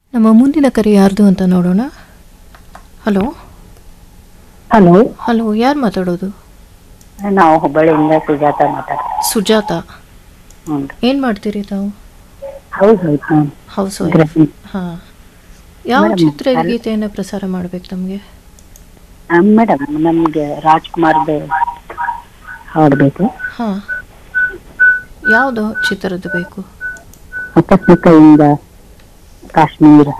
ನಮ್ಮ ಮುಂದಿನ ಕರೆ ಯಾರ್ದು ಅಂತ ನೋಡೋಣ. ಹಲೋ ಹಲೋ, ಹಲೋ, ಯಾರು ಮಾತಾಡೋದು? ನಾವು ಹುಬ್ಬಳ್ಳಿಯಿಂದ ಸುಜಾತ ಮಾತಾಡ್ತೀವಿ. ಸುಜಾತ. ಹ್ಞೂ, ಏನು ಮಾಡ್ತೀರಿ ತಾವು? ಹೌದು ಹೌದು ಹೌಸ್ ವೈಫ್. ಗೃಹಿಣಿ. ಹಾಂ. ಯಾವ ಮೇಡಮ್ ಚಿತ್ರಗೀತೆಯನ್ನು ಪ್ರಸಾರ ಮಾಡಬೇಕು ತಮಗೆ? ಮೇಡಮ್ ನಮಗೆ ರಾಜ್ಕುಮಾರ್ದು ಹಾಡಬೇಕು. ಹಾಂ. ಯಾವುದು ಚಿತ್ರದ್ದು ಬೇಕು? ಆಕಸ್ಮಿಕದಿಂದ ಕಾಶ್ಮೀರ.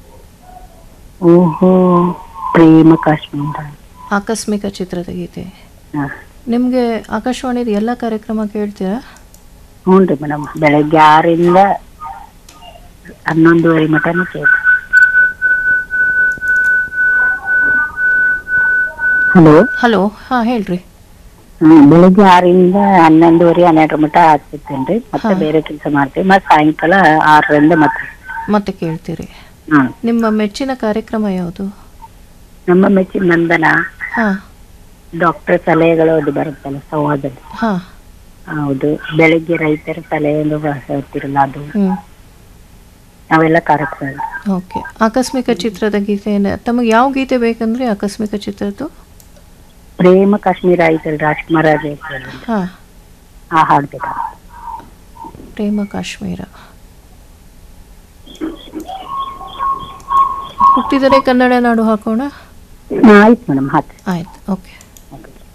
ಓಹೋ ಪ್ರೇಮ ಕಾಶ್ಮೀರ. ಆಕಸ್ಮಿಕ ಚಿತ್ರದ ಗೀತೆ. ಹಾಂ, ನಿಮಗೆ ಆಕಾಶವಾಣಿದು ಎಲ್ಲ ಕಾರ್ಯಕ್ರಮ ಕೇಳ್ತೀರಾ? ಹ್ಞೂ ರೀ ಮೇಡಮ್, ಬೆಳಗ್ಗೆ 6ರಿಂದ 11:30 ಮಟನೂ ಕೇಳ್ತೀವಿ. ಹಲೋ. ಹಲೋ, ಹಾಂ ಹೇಳ್ರಿ. ಬೆಳಿಗ್ಗೆ 6ರಿಂದ 11:30 12 ಮಟ ಆಗ್ತಿರ್ತೇನೆ ರೀ. ಮತ್ತೆ ಹಾ. ಬೇರೆ ಕೆಲಸ ಮಾಡ್ತೀವಿ. ಮತ್ತೆ ಸಾಯಂಕಾಲ 6ರಿಂದ ಮತ್ತೆ ಕೇಳ್ತೀರಿ. ಹ್ಮ್. ನಿಮ್ಮ ಮೆಚ್ಚಿನ ಕಾರ್ಯಕ್ರಮ ಯಾವುದು? ನಮ್ಮ ಮೆಚ್ಚಿನ ನಂದನ, ಹಾಂ. ಡಾಕ್ಟರ್ ಸಲಹೆಗಳು ಅದು ಬರುತ್ತಲ್ಲ ಸಂವಾದದಲ್ಲಿ. ಹಾಂ. ಹೌದು, ಬೆಳಿಗ್ಗೆ ರೈತರ ಸಲಹೆಗಳು ಹೇಳ್ತಿರಲ್ಲ ಅದು, ಹ್ಞೂ. ಅವೆಲ್ಲ ಕಾರ್ಯಕ್ರಮ. ಓಕೆ. ಆಕಸ್ಮಿಕ ಚಿತ್ರದ ಗೀತೆಯನ್ನು ತಮಗೆ ಯಾವ ಗೀತೆ ಬೇಕಂದ್ರೆ ಆಕಸ್ಮಿಕ ಚಿತ್ರದ್ದು? ಪ್ರೇಮ ಕಾಶ್ಮೀರ ಐತಲ್ ರಾಜ್ಕುಮಾರ್ ಹಾಂ. ಆ ಹಾಡ್ಬೇಕು. ಪ್ರೇಮ ಕಾಶ್ಮೀರ. ಹುಟ್ಟಿದರೆ ಕನ್ನಡ ನಾಡು ಹಾಕೋಣ. ಆಯ್ತು ಮೇಡಮ್, ಹಾಕಿ. ಆಯ್ತು, ಓಕೆ.